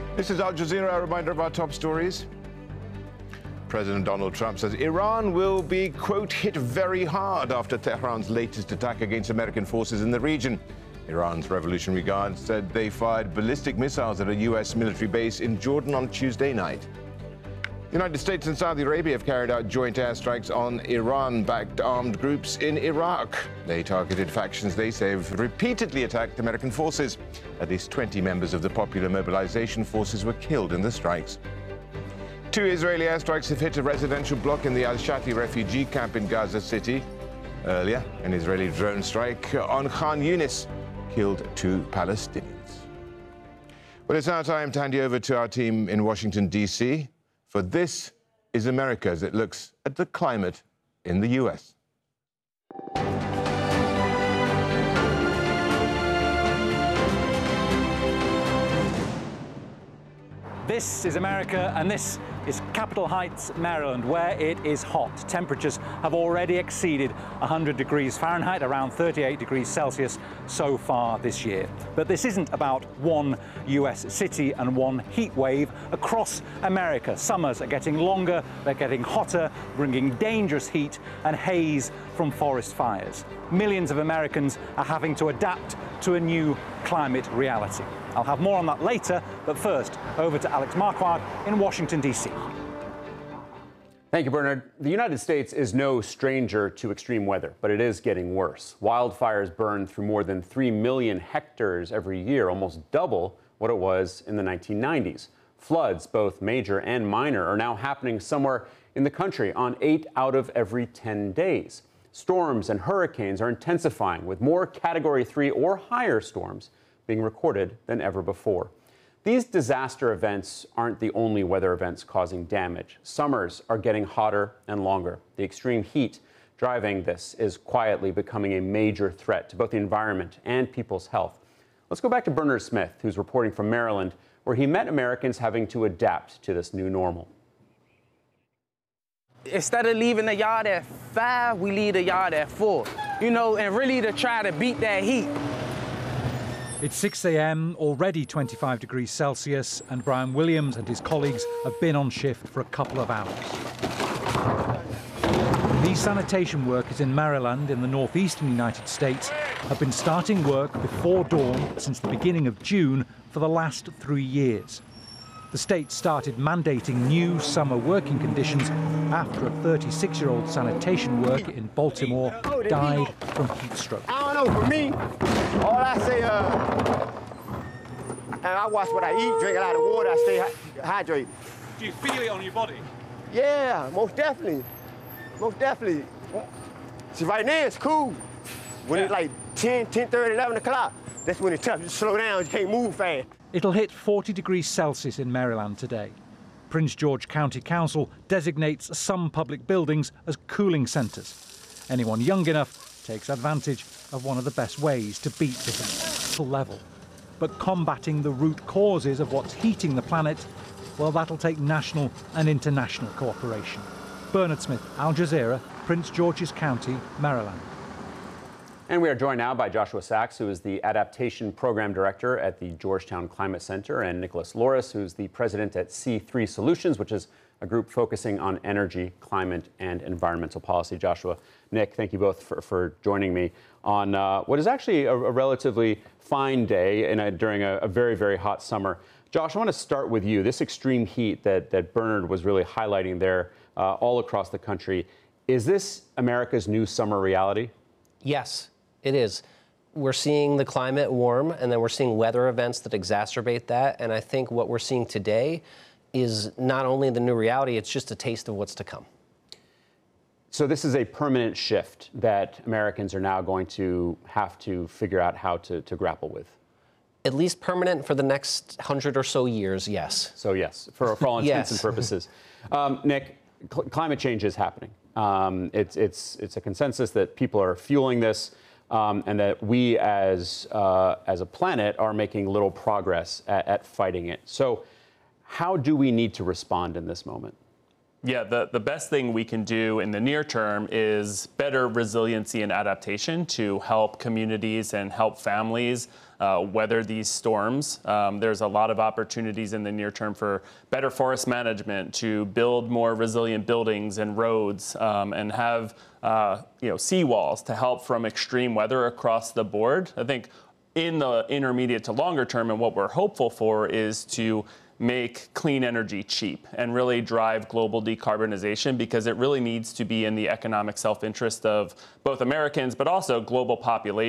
This is Al Jazeera, a reminder of our top stories. President Donald Trump says Iran will be, quote, hit very hard after Tehran's latest attack against American forces in the region. Iran's Revolutionary Guard said they fired ballistic missiles at a U.S. military base in Jordan on Tuesday night. The United States and Saudi Arabia have carried out joint airstrikes on Iran-backed armed groups in Iraq. They targeted factions they say have repeatedly attacked American forces. At least 20 members of the Popular Mobilization Forces were killed in the strikes. 2 Israeli airstrikes have hit a residential block in the Al-Shati refugee camp in Gaza City. Earlier, an Israeli drone strike on Khan Yunis killed 2 Palestinians. Well, it's now time to hand you over to our team in Washington, D.C., for This is America, as it looks at the climate in the U.S. This is America, and this is Capitol Heights, Maryland, where it is hot. Temperatures have already exceeded 100 degrees Fahrenheit, around 38 degrees Celsius so far this year. But this isn't about one US city and one heat wave. Across America, summers are getting longer, they're getting hotter, bringing dangerous heat and haze from forest fires. Millions of Americans are having to adapt to a new climate reality. I'll have more on that later, but first, over to Alex Marquardt in Washington, D.C. Thank you, Bernard. The United States is no stranger to extreme weather, but it is getting worse. Wildfires burn through more than 3 million hectares every year, almost double what it was in the 1990s. Floods, both major and minor, are now happening somewhere in the country on 8 out of every 10 days. Storms and hurricanes are intensifying, with more Category 3 or higher storms being recorded than ever before. These disaster events aren't the only weather events causing damage. Summers are getting hotter and longer. The extreme heat driving this is quietly becoming a major threat to both the environment and people's health. Let's go back to Bernard Smith, who's reporting from Maryland, where he met Americans having to adapt to this new normal. Instead of leaving the yard at 5, we leave the yard at 4, and really to try to beat that heat. It's 6 a.m., already 25 degrees Celsius, and Brian Williams and his colleagues have been on shift for a couple of hours. These sanitation workers in Maryland, in the northeastern United States, have been starting work before dawn since the beginning of June for the last 3 years. The state started mandating new summer working conditions after a 36-year-old sanitation worker in Baltimore died from heat stroke. I don't know, for me, all I say, and I watch what I eat, drink a lot of water, I stay hydrated. Do you feel it on your body? Yeah, most definitely. Most definitely. See, right now it's cool. When it's like 10, 10:30, 11 o'clock, that's when it's tough. You slow down, you can't move fast. It'll hit 40 degrees Celsius in Maryland today. Prince George County Council designates some public buildings as cooling centres. Anyone young enough takes advantage of one of the best ways to beat this level. But combating the root causes of what's heating the planet, well, that'll take national and international cooperation. Bernard Smith, Al Jazeera, Prince George's County, Maryland. And we are joined now by Joshua Sachs, who is the Adaptation Program Director at the Georgetown Climate Center, and Nicholas Loris, who's the president at C3 Solutions, which is a group focusing on energy, climate, and environmental policy. Joshua, Nick, thank you both for joining me on what is actually a relatively fine day during a very, very hot summer. Josh, I want to start with you. This extreme heat that Bernard was really highlighting there all across the country, is this America's new summer reality? Yes. It is. We're seeing the climate warm, and then we're seeing weather events that exacerbate that. And I think what we're seeing today is not only the new reality, it's just a taste of what's to come. So this is a permanent shift that Americans are now going to have to figure out how to grapple with. At least permanent for the next 100 or so years, yes. So yes, for all intents and purposes. Nick, climate change is happening. It's a consensus that people are fueling this. And that we as a planet are making little progress at fighting it. So how do we need to respond in this moment? Yeah, the best thing we can do in the near term is better resiliency and adaptation to help communities and help families weather these storms. There's a lot of opportunities in the near term for better forest management, to build more resilient buildings and roads, and have seawalls to help from extreme weather across the board. I think in the intermediate to longer term, and what we're hopeful for, is to make clean energy cheap and really drive global decarbonization, because it really needs to be in the economic self-interest of both Americans, but also global population.